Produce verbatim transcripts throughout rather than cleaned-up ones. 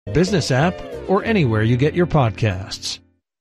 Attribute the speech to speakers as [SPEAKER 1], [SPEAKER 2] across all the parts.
[SPEAKER 1] Business app, or anywhere you get your podcasts.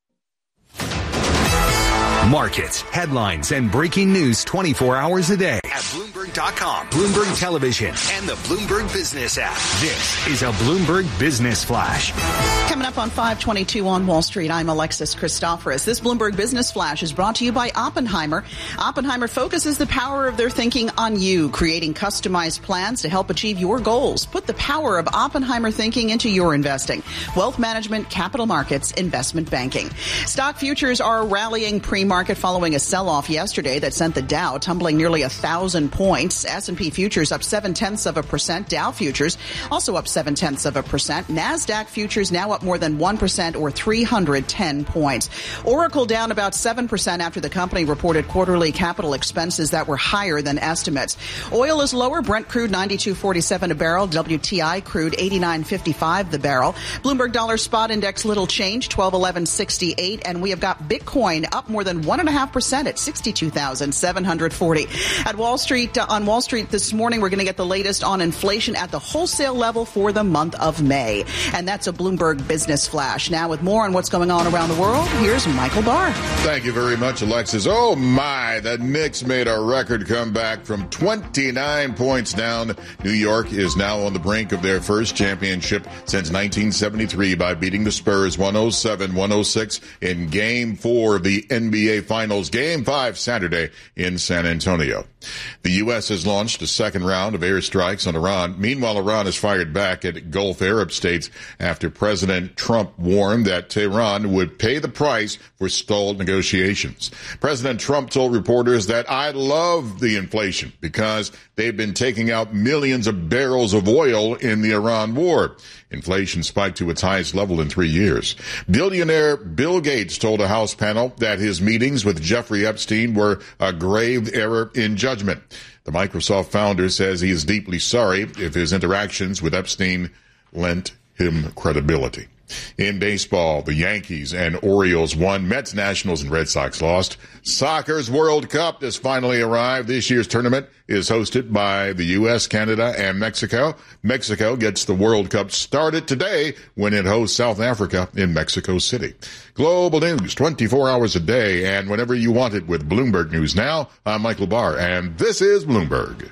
[SPEAKER 2] Markets, headlines, and breaking news twenty-four hours a day at Bloomberg dot com, Bloomberg Television, and the Bloomberg Business app. This is a Bloomberg Business Flash.
[SPEAKER 3] Coming up on five twenty-two on Wall Street, I'm Alexis Christoforous. This Bloomberg Business Flash is brought to you by Oppenheimer. Oppenheimer focuses the power of their thinking on you, creating customized plans to help achieve your goals. Put the power of Oppenheimer thinking into your investing. Wealth management, capital markets, investment banking. Stock futures are rallying pre-market following a sell-off yesterday that sent the Dow tumbling nearly a thousand points. S and P futures up seven-tenths of a percent. Dow futures also up seven-tenths of a percent. NASDAQ futures now up more than one percent or three hundred ten points. Oracle down about seven percent after the company reported quarterly capital expenses that were higher than estimates. Oil is lower. Brent crude ninety-two forty-seven a barrel. W T I crude eighty-nine fifty-five the barrel. Bloomberg dollar spot index little change, twelve eleven sixty-eight. And we have got Bitcoin up more than one and a half percent at sixty-two thousand seven hundred forty. At Wall Street, uh, on Wall Street this morning, we're going to get the latest on inflation at the wholesale level for the month of May. And that's a Bloomberg Business Flash. Now, with more on what's going on around the world, here's Michael Barr.
[SPEAKER 4] Thank you very much, Alexis. Oh, my, the Knicks made a record comeback from twenty-nine points down. New York is now on the brink of their first championship since nineteen seventy-three by beating the Spurs one oh seven one oh six in Game four of the N B A Finals. Game five Saturday in San Antonio. The U S has launched a second round of airstrikes on Iran. Meanwhile, Iran has fired back at Gulf Arab states after President Trump warned that Tehran would pay the price for stalled negotiations. President Trump told reporters that I love the inflation because they've been taking out millions of barrels of oil in the Iran war. Inflation spiked to its highest level in three years. Billionaire Bill Gates told a House panel that his meetings with Jeffrey Epstein were a grave error in judgment. The Microsoft founder says he is deeply sorry if his interactions with Epstein lent him credibility. In baseball, the Yankees and Orioles won. Mets, Nationals, and Red Sox lost. Soccer's World Cup has finally arrived. This year's tournament is hosted by the U S, Canada, and Mexico. Mexico gets the World Cup started today when it hosts South Africa in Mexico City. Global news twenty-four hours a day and whenever you want it with Bloomberg News Now. I'm Michael Barr, and this is Bloomberg.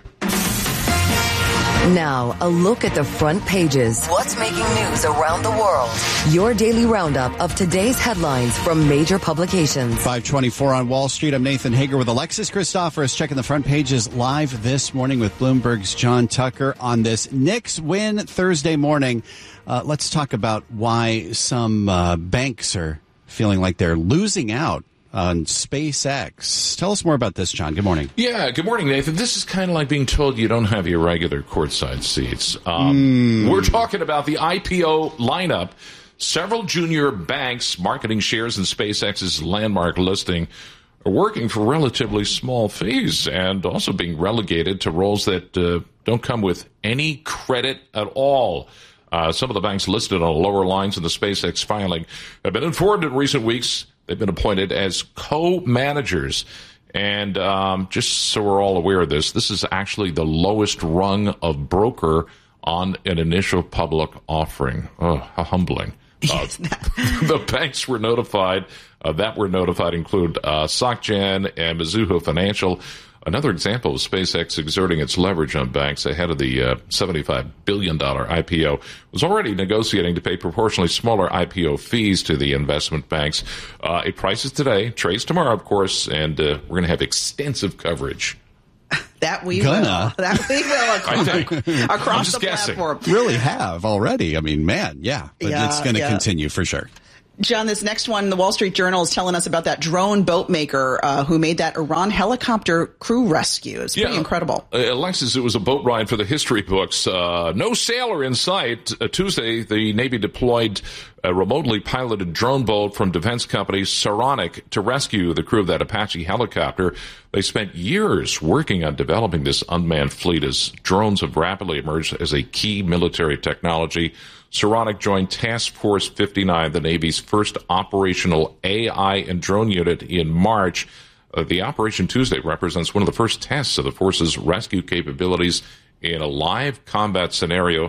[SPEAKER 5] Now, a look at the front pages. What's making news around the world? Your daily roundup of today's headlines from major publications.
[SPEAKER 6] five twenty-four on Wall Street. I'm Nathan Hager with Alexis Christoforous checking the front pages live this morning with Bloomberg's John Tucker on this Knicks win Thursday morning. Uh, let's talk about why some uh, banks are feeling like they're losing out on SpaceX. Tell us more about this, John. Good morning.
[SPEAKER 7] Yeah, good morning, Nathan. This is kind of like being told you don't have your regular courtside seats. Um, mm. We're talking about the I P O lineup. Several junior banks marketing shares in SpaceX's landmark listing are working for relatively small fees and also being relegated to roles that uh, don't come with any credit at all. Uh, some of the banks listed on lower lines in the SpaceX filing have been informed in recent weeks they've been appointed as co-managers. And um, just so we're all aware of this, this is actually the lowest rung of broker on an initial public offering. Oh, how humbling. Uh, the banks were notified, uh, that were notified include uh, SocGen and Mizuho Financial. Another example of SpaceX exerting its leverage on banks ahead of the uh, seventy-five billion dollars I P O was already negotiating to pay proportionally smaller I P O fees to the investment banks. Uh, it prices today, trades tomorrow, of course, and uh, we're going to have extensive coverage.
[SPEAKER 3] That we
[SPEAKER 6] Gonna.
[SPEAKER 3] will. That we will across, across the
[SPEAKER 6] guessing.
[SPEAKER 3] platform.
[SPEAKER 6] Really have already. I mean, man, yeah. But
[SPEAKER 3] yeah,
[SPEAKER 6] it's going to
[SPEAKER 3] yeah.
[SPEAKER 6] continue for sure.
[SPEAKER 3] John, this next one, the Wall Street Journal is telling us about that drone boat maker uh, who made that Iran helicopter crew rescue. It's pretty
[SPEAKER 7] yeah.
[SPEAKER 3] incredible.
[SPEAKER 7] Uh, Alexis, it was a boat ride for the history books. Uh, no sailor in sight. Uh, Tuesday, the Navy deployed a remotely piloted drone boat from defense company Saronic to rescue the crew of that Apache helicopter. They spent years working on developing this unmanned fleet as drones have rapidly emerged as a key military technology. Saronic joined Task Force fifty-nine, the Navy's first operational A I and drone unit, in March. Uh, the Operation Tuesday represents one of the first tests of the force's rescue capabilities in a live combat scenario.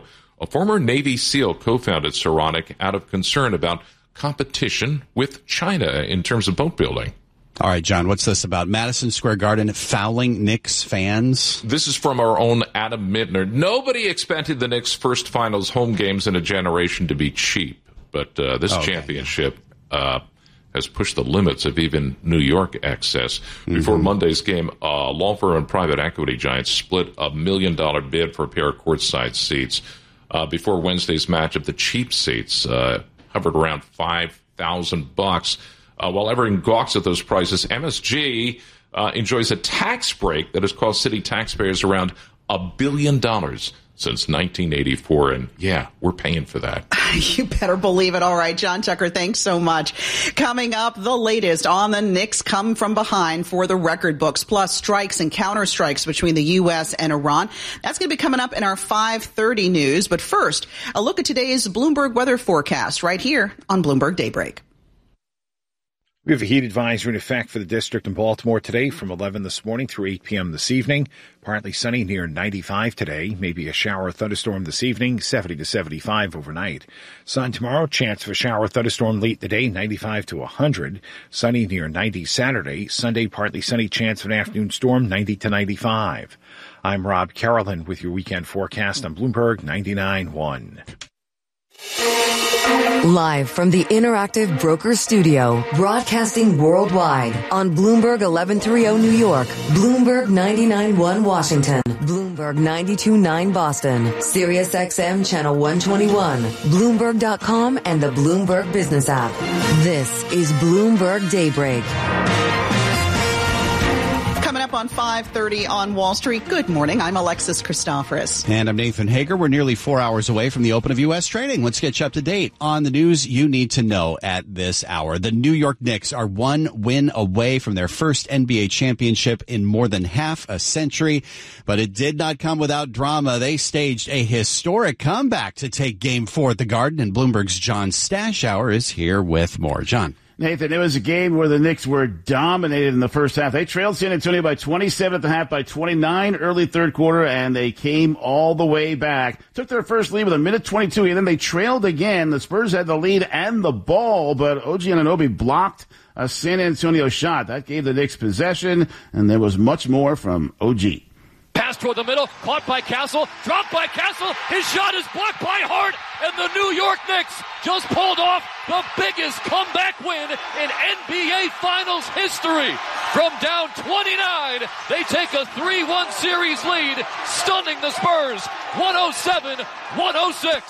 [SPEAKER 7] A former Navy SEAL co-founded Saronic out of concern about competition with China in terms of boat building.
[SPEAKER 6] All right, John, what's this about? Madison Square Garden fouling Knicks fans?
[SPEAKER 7] This is from our own Adam Midner. Nobody expected the Knicks' first finals home games in a generation to be cheap, but uh, this okay. championship uh, has pushed the limits of even New York access. Mm-hmm. Before Monday's game, uh, law firm and private equity giants split a million-dollar bid for a pair of courtside seats. Uh, before Wednesday's matchup, the cheap seats uh, hovered around five thousand bucks. Uh, while everyone gawks at those prices, M S G uh, enjoys a tax break that has cost city taxpayers around a billion dollars since nineteen eighty-four. And yeah, we're paying for that.
[SPEAKER 3] You better believe it. All right, John Tucker, thanks so much. Coming up, the latest on the Knicks come from behind for the record books, plus strikes and counterstrikes between the U S and Iran. That's going to be coming up in our five thirty news. But first, a look at today's Bloomberg weather forecast right here on Bloomberg Daybreak.
[SPEAKER 8] We have a heat advisory in effect for the district in Baltimore today from eleven this morning through eight p.m. this evening. Partly sunny near ninety-five today. Maybe a shower or thunderstorm this evening, seventy to seventy-five overnight. Sun tomorrow, chance of a shower or thunderstorm late in the day, ninety-five to one hundred. Sunny near ninety Saturday. Sunday, partly sunny, chance of an afternoon storm, ninety to ninety-five. I'm Rob Carolyn with your weekend forecast on Bloomberg ninety-nine point one.
[SPEAKER 5] Live from the Interactive Broker Studio, broadcasting worldwide on Bloomberg eleven thirty New York, Bloomberg ninety-nine point one Washington, Bloomberg ninety-two point nine Boston, Sirius X M Channel one twenty-one, Bloomberg dot com, and the Bloomberg Business app. This is Bloomberg Daybreak.
[SPEAKER 3] Coming up on five thirty on Wall Street. Good morning. I'm Alexis Christoforous.
[SPEAKER 6] And I'm Nathan Hager. We're nearly four hours away from the open of U S trading. Let's get you up to date on the news you need to know at this hour. The New York Knicks are one win away from their first N B A championship in more than half a century, but it did not come without drama. They staged a historic comeback to take Game four at the Garden, and Bloomberg's John Stashower is here with more. John.
[SPEAKER 9] Nathan, it was a game where the Knicks were dominated in the first half. They trailed San Antonio by twenty-seven at the half, by twenty-nine early third quarter, and they came all the way back. Took their first lead with a minute twenty-two, and then they trailed again. The Spurs had the lead and the ball, but O G Anunoby blocked a San Antonio shot. That gave the Knicks possession, and there was much more from O G.
[SPEAKER 10] Pass toward the middle, caught by Castle, dropped by Castle, his shot is blocked by Hart, and the New York Knicks just pulled off the biggest comeback win in N B A Finals history. From down twenty-nine, they take a three one series lead, stunning the Spurs, one oh seven to one oh six.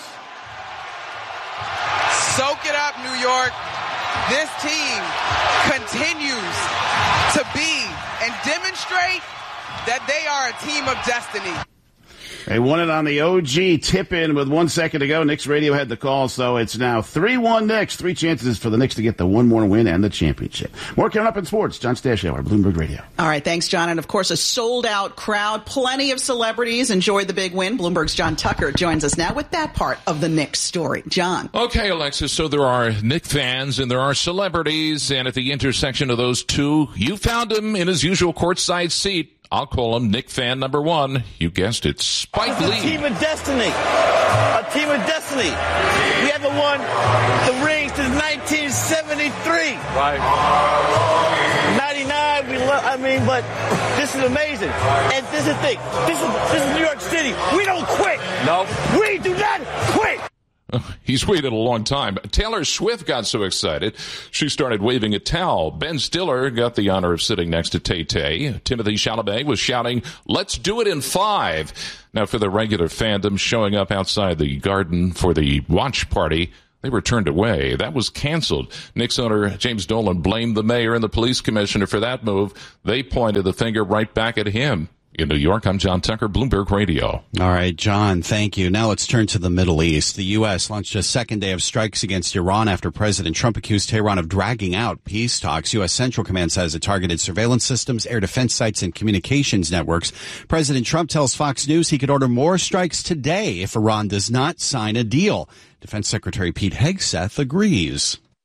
[SPEAKER 11] Soak it up, New York. This team continues to be and demonstrate that they are a team of destiny.
[SPEAKER 9] They won it on the O G tip-in with one second to go. Knicks radio had the call, so it's now three one Knicks. Three chances for the Knicks to get the one more win and the championship. More coming up in sports. John Stashower, Bloomberg Radio.
[SPEAKER 3] All right, thanks, John. And, of course, a sold-out crowd. Plenty of celebrities enjoyed the big win. Bloomberg's John Tucker joins us now with that part of the Knicks story. John.
[SPEAKER 7] Okay, Alexis, so there are Knicks fans and there are celebrities, and at the intersection of those two, you found him in his usual courtside seat. I'll call him Knick fan number one. You guessed it, Spike Lee.
[SPEAKER 12] A team of destiny. A team of destiny. We haven't won the ring since nineteen seventy-three.
[SPEAKER 10] Right.
[SPEAKER 12] ninety-nine, we love, I mean, but this is amazing. And this is the thing. This is, this is New York City. We don't quit.
[SPEAKER 10] No.
[SPEAKER 12] We do not quit.
[SPEAKER 7] He's waited a long time. Taylor Swift got so excited, she started waving a towel. Ben Stiller got the honor of sitting next to Tay-Tay. Timothy Chalamet was shouting, "Let's do it in five." Now, for the regular fandom showing up outside the Garden for the watch party, they were turned away. That was canceled. Knicks owner James Dolan blamed the mayor and the police commissioner for that move. They pointed the finger right back at him. In New York, I'm John Tucker, Bloomberg Radio.
[SPEAKER 6] All right, John, thank you. Now let's turn to the Middle East. The U S launched a second day of strikes against Iran after President Trump accused Tehran of dragging out peace talks. U S Central Command says it targeted surveillance systems, air defense sites, and communications networks. President Trump tells Fox News he could order more strikes today if Iran does not sign a deal. Defense Secretary Pete Hegseth agrees.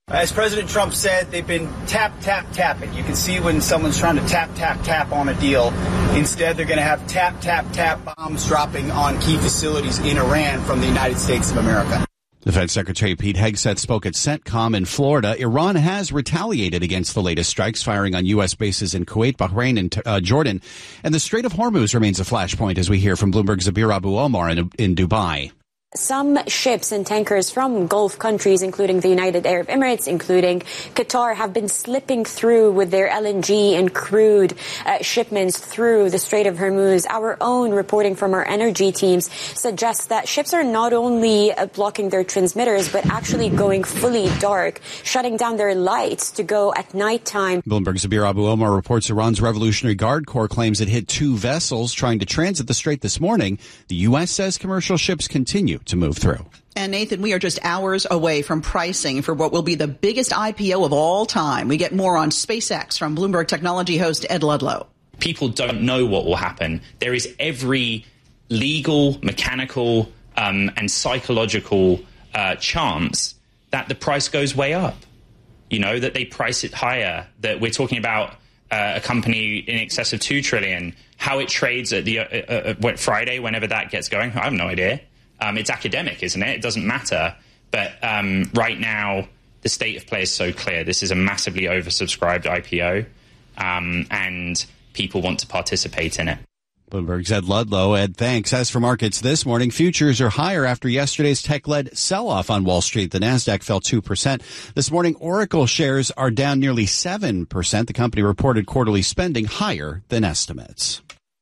[SPEAKER 13] As President Trump said, they've been tap, tap, tapping. You can see when someone's trying to tap, tap, tap on a deal. Instead, they're going to have tap, tap, tap bombs dropping on key facilities in Iran from the United States of America.
[SPEAKER 6] Defense Secretary Pete Hegseth spoke at CENTCOM in Florida. Iran has retaliated against the latest strikes, firing on U S bases in Kuwait, Bahrain, and uh, Jordan. And the Strait of Hormuz remains a flashpoint, as we hear from Bloomberg's Zabir Abu Omar in, in Dubai.
[SPEAKER 14] Some ships and tankers from Gulf countries, including the United Arab Emirates, including Qatar, have been slipping through with their L N G and crude uh, shipments through the Strait of Hormuz. Our own reporting from our energy teams suggests that ships are not only uh, blocking their transmitters, but actually going fully dark, shutting down their lights to go at nighttime.
[SPEAKER 6] Bloomberg's Zabir Abu Omar reports Iran's Revolutionary Guard Corps claims it hit two vessels trying to transit the strait this morning. The U S says commercial ships continue to move through.
[SPEAKER 3] And Nathan, we are just hours away from pricing for what will be the biggest I P O of all time. We get more on SpaceX from Bloomberg technology host Ed Ludlow.
[SPEAKER 15] People don't know what will happen. There is every legal, mechanical, um, and psychological uh, chance that the price goes way up. You know, that they price it higher, that we're talking about uh, a company in excess of two trillion dollars, how it trades at the uh, uh, uh, Friday, whenever that gets going. I have no idea. Um, it's academic, isn't it? It doesn't matter. But um, right now, the state of play is so clear. This is a massively oversubscribed I P O, um, and people want to participate in it.
[SPEAKER 6] Bloomberg's Ed Ludlow. Ed, thanks. As for markets this morning, futures are higher after yesterday's tech-led sell-off on Wall Street. The Nasdaq fell two percent. This morning, Oracle shares are down nearly seven percent. The company reported quarterly spending higher than estimates.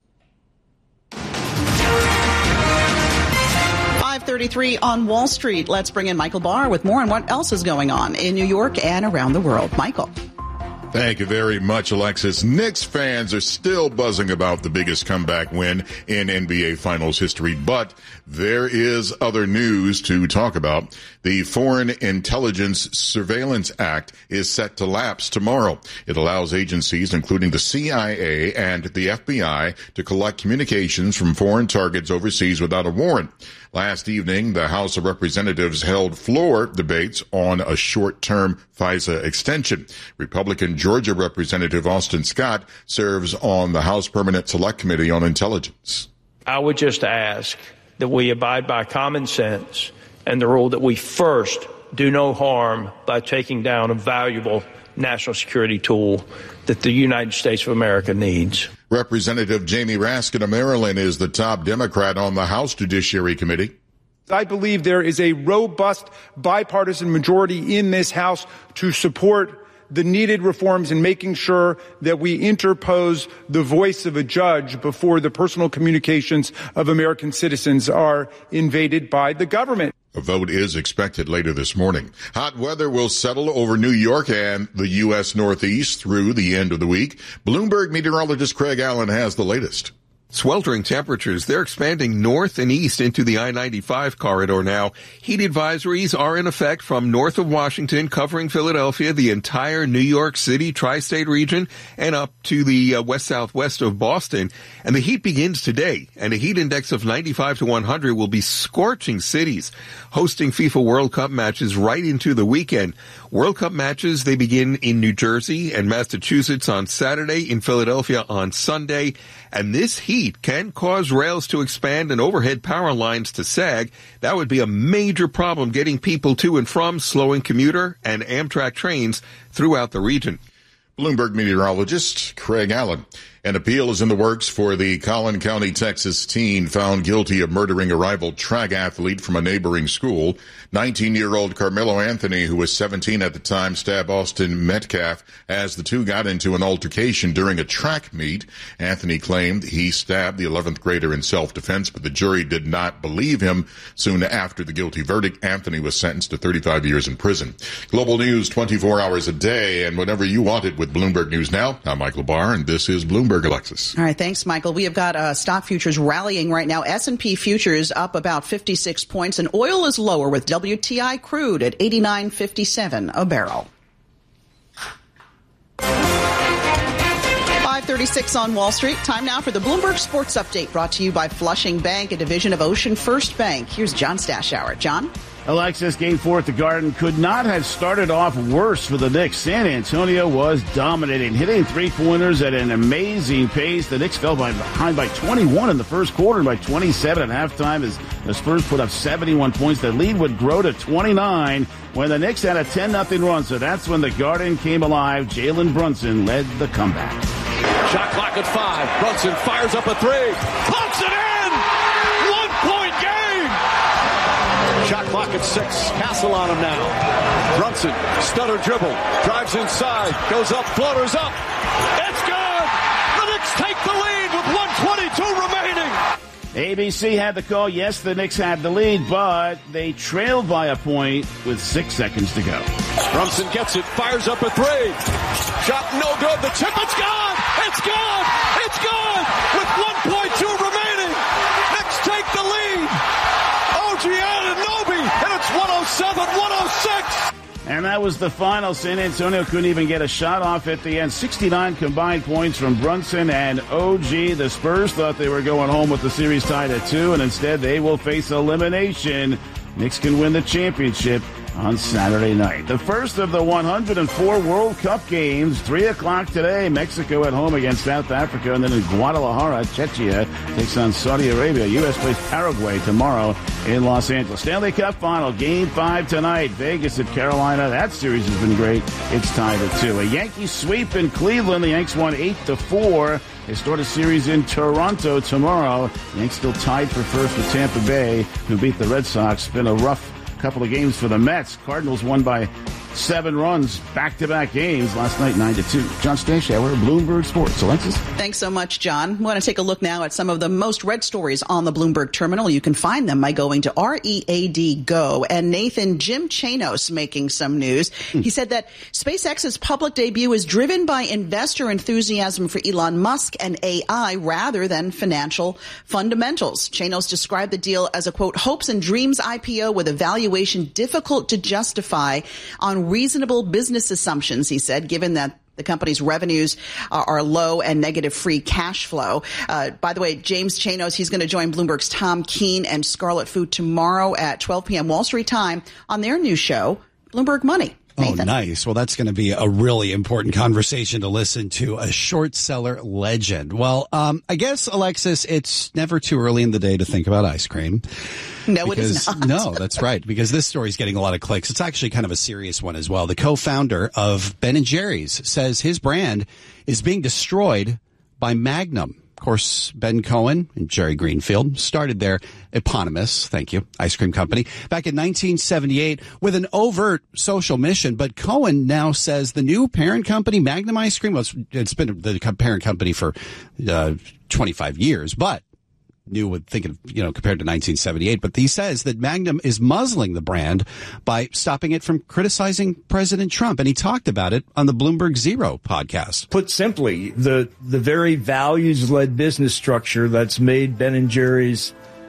[SPEAKER 3] five thirty-three on Wall Street. Let's bring in Michael Barr with more on what else is going on in New York and around the world. Michael.
[SPEAKER 4] Thank you very much, Alexis. Knicks fans are still buzzing about the biggest comeback win in N B A Finals history, but there is other news to talk about. The Foreign Intelligence Surveillance Act is set to lapse tomorrow. It allows agencies, including the C I A and the F B I, to collect communications from foreign targets overseas without a warrant. Last evening, the House of Representatives held floor debates on a short-term FISA extension. Republican Georgia Representative Austin Scott serves on the House Permanent Select Committee on Intelligence.
[SPEAKER 16] I would just ask that we abide by common sense and the rule that we first do no harm by taking down a valuable national security tool that the United States of America needs.
[SPEAKER 4] Representative Jamie Raskin of Maryland is the top Democrat on the House Judiciary Committee.
[SPEAKER 17] I believe there is a robust bipartisan majority in this House to support the needed reforms in making sure that we interpose the voice of a judge before the personal communications of American citizens are invaded by the government.
[SPEAKER 4] A vote is expected later this morning. Hot weather will settle over New York and the U S Northeast through the end of the week. Bloomberg meteorologist Craig Allen has the latest.
[SPEAKER 18] Sweltering temperatures, they're expanding north and east into the I ninety-five corridor now. Heat advisories are in effect from north of Washington, covering Philadelphia, the entire New York City tri-state region, and up to the uh, west-southwest of Boston. And the heat begins today, and a heat index of ninety-five to one hundred will be scorching cities, hosting FIFA World Cup matches right into the weekend. World Cup matches, they begin in New Jersey and Massachusetts on Saturday, in Philadelphia on Sunday. And this heat can cause rails to expand and overhead power lines to sag. That would be a major problem getting people to and from, slowing commuter and Amtrak trains throughout the region.
[SPEAKER 4] Bloomberg meteorologist Craig Allen. An appeal is in the works for the Collin County, Texas teen found guilty of murdering a rival track athlete from a neighboring school. nineteen-year-old Carmelo Anthony, who was seventeen at the time, stabbed Austin Metcalf as the two got into an altercation during a track meet. Anthony claimed he stabbed the eleventh grader in self-defense, but the jury did not believe him. Soon after the guilty verdict, Anthony was sentenced to thirty-five years in prison. Global news twenty-four hours a day and whenever you want it with Bloomberg News Now. I'm Michael Barr, and this is Bloomberg Alexis.
[SPEAKER 3] All right, thanks, Michael. We have got uh, stock futures rallying right now. S and P futures up about fifty-six points, and oil is lower with W T I crude at eighty-nine fifty-seven a barrel. five thirty-six on Wall Street. Time now for the Bloomberg Sports Update, brought to you by Flushing Bank, a division of Ocean First Bank. Here's John Stashower. John?
[SPEAKER 9] Alexis, game four at the Garden could not have started off worse for the Knicks. San Antonio was dominating, hitting three-pointers at an amazing pace. The Knicks fell by, behind by twenty-one in the first quarter and by twenty-seven at halftime as the Spurs put up seventy-one points. The lead would grow to twenty-nine when the Knicks had a ten nothing run. So that's when the Garden came alive. Jalen Brunson led the comeback.
[SPEAKER 10] Shot clock at five. Brunson fires up a three. Pumps it in! One-point game! Shot clock at six. Castle on him now. Brunson, stutter dribble, drives inside, goes up, floaters up. It's good! The Knicks take the lead with one twenty-two remaining.
[SPEAKER 9] A B C had the call. Yes, the Knicks had the lead, but they trailed by a point with six seconds to go.
[SPEAKER 10] Brunson gets it, fires up a three. Shot no good. The chip, it's gone! It's gone! It's gone! With one point two remaining, Knicks take the lead. O G Anunoby, and it's one oh seven one oh six.
[SPEAKER 9] And that was the final. San Antonio couldn't even get a shot off at the end. sixty-nine combined points from Brunson and O G. The Spurs thought they were going home with the series tied at two, and instead they will face elimination. Knicks can win the championship on Saturday night. The first of the one hundred four World Cup games, three o'clock today. Mexico at home against South Africa, and then in Guadalajara, Czechia takes on Saudi Arabia. U S plays Paraguay tomorrow in Los Angeles. Stanley Cup final, game five tonight. Vegas at Carolina. That series has been great. It's tied at two. A Yankee sweep in Cleveland. The Yanks won eight to four. They start a series in Toronto tomorrow. The Yanks still tied for first with Tampa Bay, who beat the Red Sox. Been a rough couple of games for the Mets. Cardinals won by seven runs, back-to-back games last night, nine to two. John Stashower, Bloomberg Sports. Alexis?
[SPEAKER 3] Thanks so much, John. We want to take a look now at some of the most read stories on the Bloomberg terminal. You can find them by going to R E A D Go. And Nathan, Jim Chanos making some news. Hmm. He said that SpaceX's public debut is driven by investor enthusiasm for Elon Musk and A I rather than financial fundamentals. Chanos described the deal as a, quote, hopes and dreams I P O with a valuation difficult to justify on reasonable business assumptions, he said, given that the company's revenues uh, are low and negative free cash flow. Uh, by the way, James Chanos, he's going to join Bloomberg's Tom Keene and Scarlet Fu tomorrow at twelve p.m. Wall Street time on their new show, Bloomberg Money. Nathan.
[SPEAKER 6] Oh, nice. Well, that's going to be a really important conversation to listen to. A short seller legend. Well, um, I guess, Alexis, it's never too early in the day to think about ice cream.
[SPEAKER 3] No,
[SPEAKER 6] because,
[SPEAKER 3] it is not.
[SPEAKER 6] No, that's right. Because this story is getting a lot of clicks. It's actually kind of a serious one as well. The co-founder of Ben and Jerry's says his brand is being destroyed by Magnum. Of course, Ben Cohen and Jerry Greenfield started their eponymous, thank you, ice cream company back in nineteen seventy-eight with an overt social mission. But Cohen now says the new parent company, Magnum Ice Cream, well, it's, it's been the parent company for uh, twenty-five years, but new with thinking, you know, compared to nineteen seventy-eight. But he says that Magnum is muzzling the brand by stopping it from criticizing President Trump. And he talked about it on the Bloomberg Zero podcast.
[SPEAKER 19] Put simply, the the very values-led business structure that's made Ben and Jerry's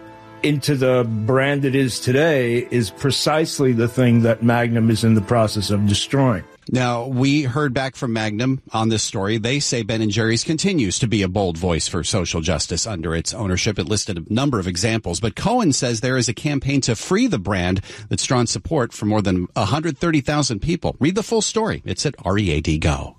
[SPEAKER 19] into the brand it is today is precisely the thing that Magnum is in the process of destroying.
[SPEAKER 6] Now, we heard back from Magnum on this story. They say Ben and Jerry's continues to be a bold voice for social justice under its ownership. It listed a number of examples, but Cohen says there is a campaign to free the brand that's drawn support from more than one hundred thirty thousand people. Read the full story. It's at R E A D Go.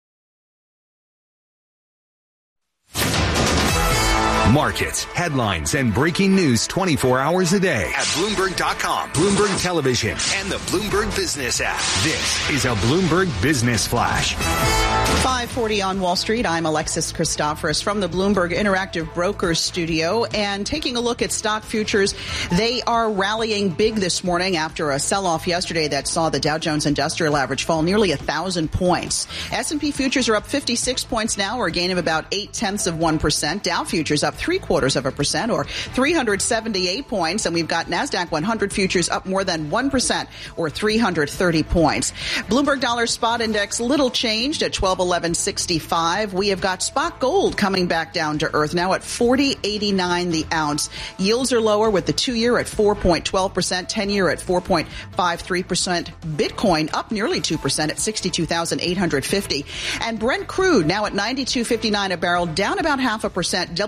[SPEAKER 2] Markets, headlines, and breaking news twenty-four hours a day at Bloomberg dot com, Bloomberg Television, and the Bloomberg Business app. This is a Bloomberg Business Flash.
[SPEAKER 3] five forty on Wall Street. I'm Alexis Christoforous from the Bloomberg Interactive Brokers studio. And taking a look at stock futures, they are rallying big this morning after a sell-off yesterday that saw the Dow Jones Industrial Average fall nearly one thousand points. S and P futures are up fifty-six points now, or a gain of about eight tenths of one percent. Dow futures up three quarters of a percent, or three hundred seventy-eight points. And we've got NASDAQ one hundred futures up more than one percent, or three hundred thirty points. Bloomberg Dollar Spot Index little changed at twelve eleven sixty-five. We have got spot gold coming back down to earth now at forty eighty-nine the ounce. Yields are lower with the two-year at four point one two percent, ten-year at four point five three percent. Bitcoin up nearly two percent at sixty-two thousand eight hundred fifty. And Brent crude now at ninety-two fifty-nine a barrel, down about half a percent. W T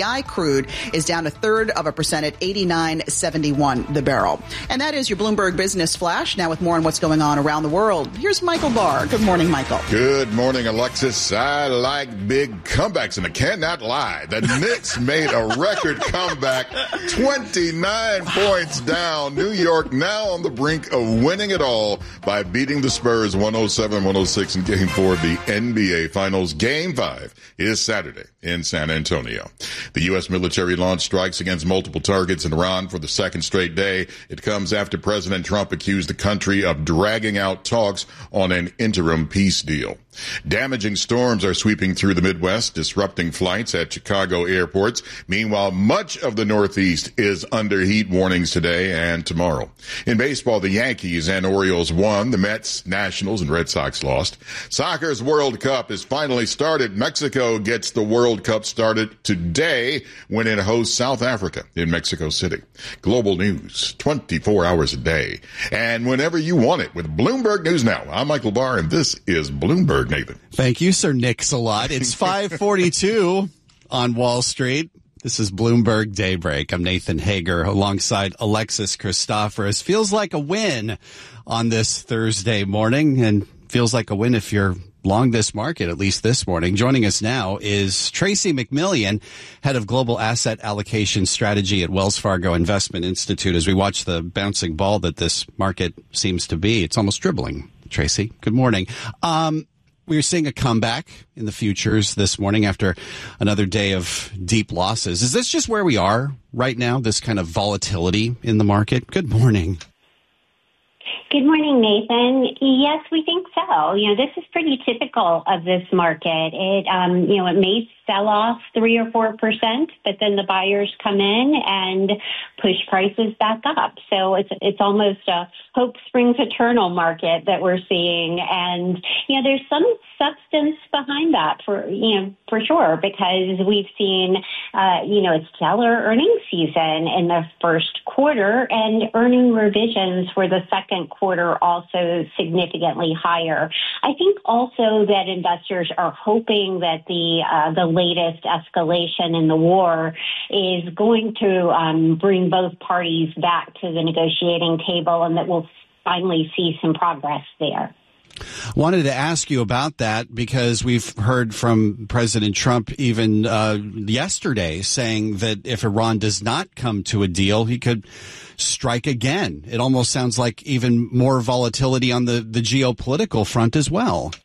[SPEAKER 3] I crude is down a third of a percent at eighty-nine seventy-one the barrel. And that is your Bloomberg Business Flash. Now with more on what's going on around the world, here's Michael Barr. Good morning, Michael.
[SPEAKER 4] Good morning, Alexis. I like big comebacks, and I cannot lie. The Knicks made a record comeback, twenty-nine points down. New York now on the brink of winning it all by beating the Spurs one oh seven one oh six in Game four of the N B A Finals. Game five is Saturday in San Antonio. The U S military launched strikes against multiple targets in Iran for the second straight day. It comes after President Trump accused the country of dragging out talks on an interim peace deal. Damaging storms are sweeping through the Midwest, disrupting flights at Chicago airports. Meanwhile, much of the Northeast is under heat warnings today and tomorrow. In baseball, the Yankees and Orioles won. The Mets, Nationals, and Red Sox lost. Soccer's World Cup is finally started. Mexico gets the World Cup started today when it hosts South Africa in Mexico City. Global news, twenty-four hours a day, and whenever you want it with Bloomberg News Now. I'm Michael Barr, and this is Bloomberg, Nathan.
[SPEAKER 6] Thank you, Sir Nix-a-Lot. It's five forty-two on Wall Street. This is Bloomberg Daybreak. I'm Nathan Hager alongside Alexis Christoforous. Feels like a win on this Thursday morning, and feels like a win if you're long this market, at least this morning. Joining us now is Tracy McMillian, head of global asset allocation strategy at Wells Fargo Investment Institute, as we watch the bouncing ball that this market seems to be. It's almost dribbling. Tracy, good morning. Um, we're seeing a comeback in the futures this morning after another day of deep losses. Is this just where we are right now, this kind of volatility in the market? Good morning.
[SPEAKER 20] Good morning, Nathan. Yes, we think so. You know, this is pretty typical of this market. It, um, you know, it may sell off three or four percent, but then the buyers come in and push prices back up. So it's it's almost a hope springs eternal market that we're seeing, and you know, there's some substance behind that for you know for sure, because we've seen uh, you know a stellar earnings season in the first quarter, and earning revisions for the second quarter also significantly higher. I think also that investors are hoping that the uh, the latest escalation in the war is going to um, bring both parties back to the negotiating table, and that we'll finally see some progress there.
[SPEAKER 6] Wanted to ask you about that because we've heard from President Trump even uh, yesterday saying that if Iran does not come to a deal, he could strike again. It almost sounds like even more volatility on the, the geopolitical front as well.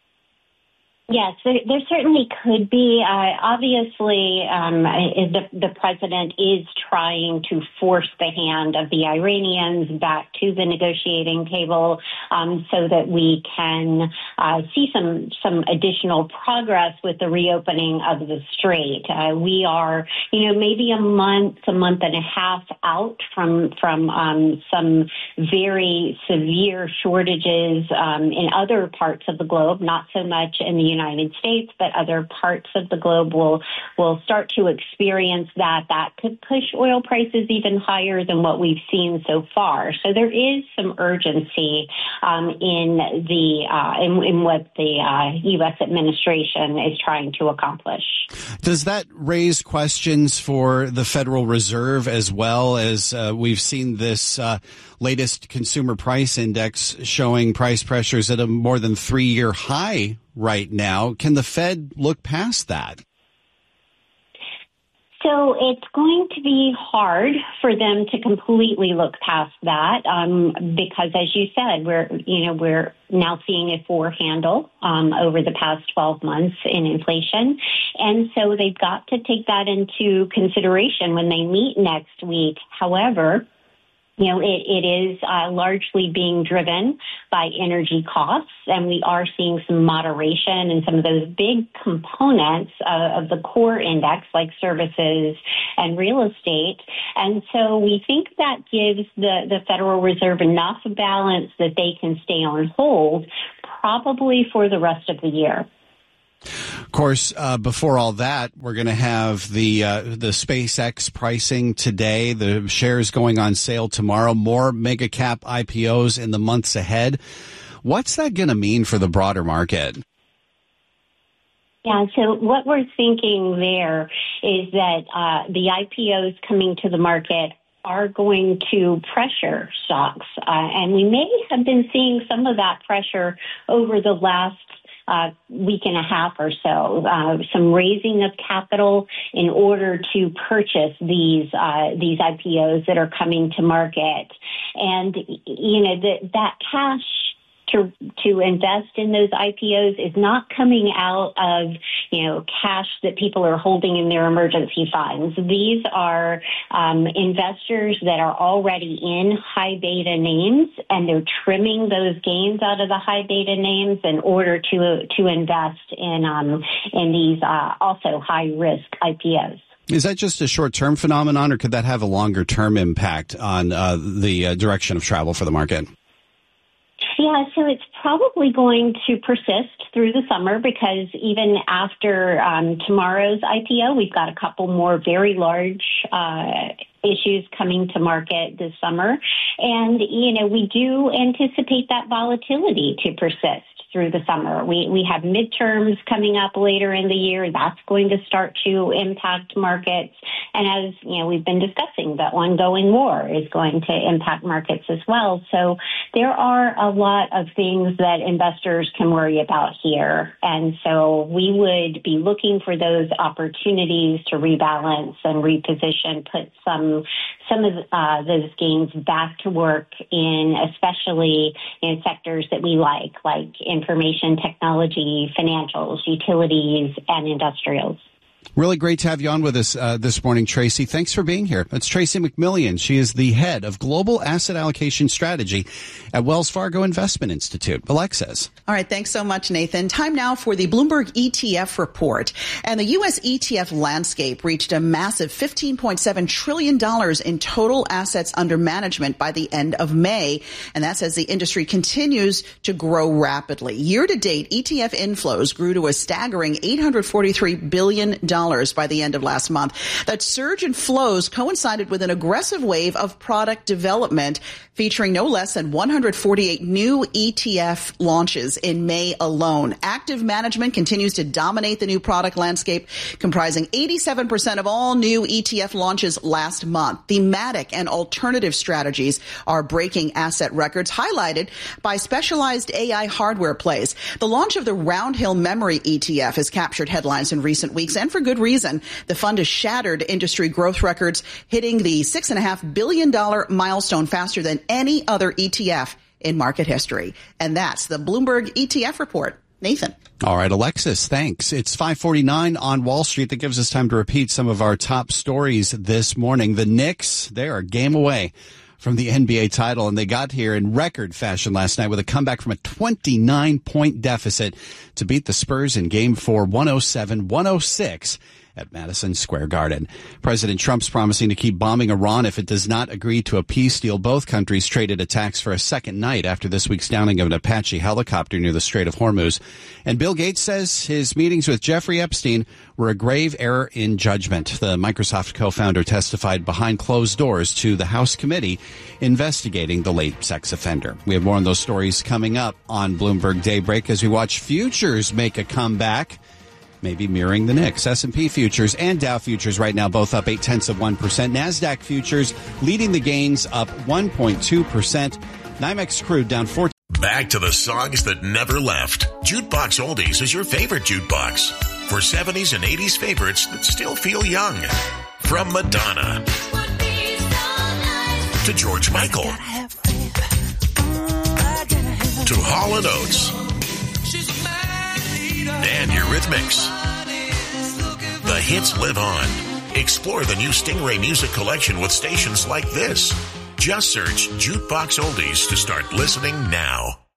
[SPEAKER 20] Yes, there, there certainly could be. Uh, obviously, um, the, the president is trying to force the hand of the Iranians back to the negotiating table um, so that we can uh, see some some additional progress with the reopening of the strait. Uh, we are, you know, maybe a month, a month and a half out from from um, some very severe shortages um, in other parts of the globe, not so much in the United States, but other parts of the globe will will start to experience that. That could push oil prices even higher than what we've seen so far. So there is some urgency um, in the uh, in, in what the uh, U S administration is trying to accomplish.
[SPEAKER 6] Does that raise questions for the Federal Reserve as well, as uh, we've seen this uh, latest consumer price index showing price pressures at a more than three-year high right now? Can the Fed look past that?
[SPEAKER 20] So it's going to be hard for them to completely look past that, um, because, as you said, we're you know we're now seeing a four handle um, over the past twelve months in inflation, and so they've got to take that into consideration when they meet next week. However, You know, it, it is uh, largely being driven by energy costs, and we are seeing some moderation in some of those big components uh, of the core index, like services and real estate. And so we think that gives the, the Federal Reserve enough balance that they can stay on hold, probably for the rest of the year.
[SPEAKER 6] Of course, uh, before all that, we're going to have the uh, the SpaceX pricing today, the shares going on sale tomorrow, more mega cap I P Os in the months ahead. What's that going to mean for the broader market?
[SPEAKER 20] Yeah, so what we're thinking there is that uh, the I P Os coming to the market are going to pressure stocks. Uh, and we may have been seeing some of that pressure over the last uh, week and a half or so, uh, some raising of capital in order to purchase these uh, these I P Os that are coming to market. And, you know, the, that cash to to invest in those I P Os is not coming out of, you know, cash that people are holding in their emergency funds. These are um, investors that are already in high beta names, and they're trimming those gains out of the high beta names in order to to invest in um, in these uh, also high risk I P Os.
[SPEAKER 6] Is that just a short-term phenomenon, or could that have a longer-term impact on uh, the uh, direction of travel for the market?
[SPEAKER 20] Yeah, so it's probably going to persist through the summer because even after um, tomorrow's I P O, we've got a couple more very large uh, issues coming to market this summer. And, you know, we do anticipate that volatility to persist through the summer. We we have midterms coming up later in the year. That's going to start to impact markets. And as, you know, we've been discussing, the ongoing war is going to impact markets as well. So there are a lot of things that investors can worry about here. And so we would be looking for those opportunities to rebalance and reposition, put some some of uh, those gains back to work in especially in sectors that we like, like information technology, financials, utilities, and industrials.
[SPEAKER 6] Really great to have you on with us uh, this morning, Tracy. Thanks for being here. That's Tracy McMillian. She is the head of Global Asset Allocation Strategy at Wells Fargo Investment Institute. Alexis.
[SPEAKER 3] All right. Thanks so much, Nathan. Time now for the Bloomberg E T F report. And the U S E T F landscape reached a massive fifteen point seven trillion dollars in total assets under management by the end of May. And that's as the industry continues to grow rapidly. Year to date, E T F inflows grew to a staggering eight hundred forty-three billion dollars by the end of last month. That surge in flows coincided with an aggressive wave of product development featuring no less than one hundred forty-eight new E T F launches in May alone. Active management continues to dominate the new product landscape, comprising eighty-seven percent of all new E T F launches last month. Thematic and alternative strategies are breaking asset records, highlighted by specialized A I hardware plays. The launch of the Roundhill Memory E T F has captured headlines in recent weeks, and for good reason. The fund has shattered industry growth records, hitting the six point five billion dollars milestone faster than any other E T F in market history. And that's the Bloomberg E T F report. Nathan.
[SPEAKER 6] All right, Alexis, thanks. It's five forty-nine on Wall Street. That gives us time to repeat some of our top stories this morning. The Knicks, they are a game away from the N B A title, and they got here in record fashion last night with a comeback from a twenty-nine point deficit to beat the Spurs in Game four, one oh seven one oh six at Madison Square Garden. President Trump's promising to keep bombing Iran if it does not agree to a peace deal. Both countries traded attacks for a second night after this week's downing of an Apache helicopter near the Strait of Hormuz. And Bill Gates says his meetings with Jeffrey Epstein were a grave error in judgment. The Microsoft co-founder testified behind closed doors to the House committee investigating the late sex offender. We have more on those stories coming up on Bloomberg Daybreak as we watch futures make a comeback, maybe mirroring the Knicks. S and P futures and Dow futures right now both up eight tenths of one percent. NASDAQ futures leading the gains up one point two percent. NYMEX crude down four.
[SPEAKER 21] Back to the songs that never left. Jukebox Oldies is your favorite jukebox for seventies and eighties favorites that still feel young. From Madonna to George Michael to Hall and Oates and Eurythmics. The hits live on. Explore the new Stingray Music Collection with stations like this. Just search Jukebox Oldies to start listening now.